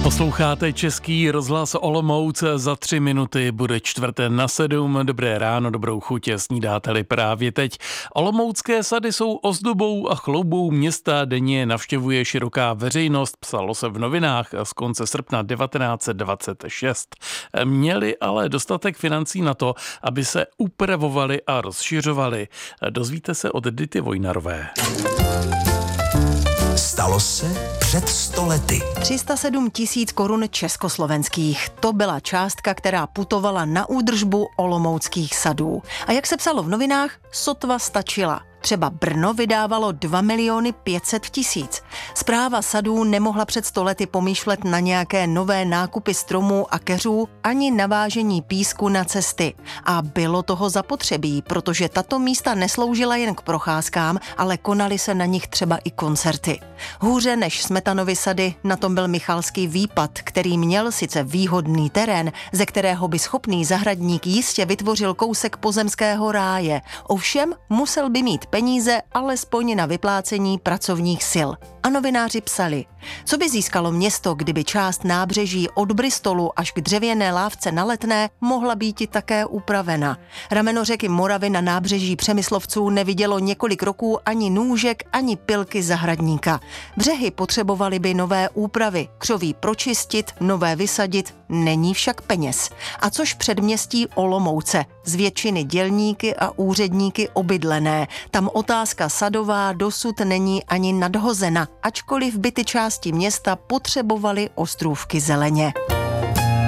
Posloucháte Český rozhlas Olomouc, za 3 minuty bude 6:45. Dobré ráno, dobrou chuť, snídáte-li právě teď. Olomoucké sady jsou ozdobou a chloubou města, denně navštěvuje široká veřejnost, psalo se v novinách z konce srpna 1926. Měli ale dostatek financí na to, aby se upravovali a rozšiřovali. Dozvíte se od Dity Vojnarové. Stalo se před 100 lety. 307 000 korun československých. To byla částka, která putovala na údržbu olomouckých sadů. A jak se psalo v novinách, sotva stačila. Třeba Brno vydávalo 2 500 000. Správa sadů nemohla před 100 lety pomýšlet na nějaké nové nákupy stromů a keřů ani navážení písku na cesty. A bylo toho zapotřebí, protože tato místa nesloužila jen k procházkám, ale konaly se na nich třeba i koncerty. Hůře než Smetanovy sady na tom byl Michalský výpad, který měl sice výhodný terén, ze kterého by schopný zahradník jistě vytvořil kousek pozemského ráje. Ovšem musel by mít peníze alespoň na vyplácení pracovních sil. A novináři psali, co by získalo město, kdyby část nábřeží od Bristolu až k dřevěné lávce na Letné mohla být i také upravena. Rameno řeky Moravy na nábřeží Přemyslovců nevidělo několik roků ani nůžek, ani pilky zahradníka. Břehy potřebovaly by nové úpravy, křoví pročistit, nové vysadit, není však peněz. A což předměstí Olomouce, z většiny dělníky a úředníky obydlené. Tam otázka sadová dosud není ani nadhozena, ačkoliv by ty části města potřebovaly ostrůvky zeleně.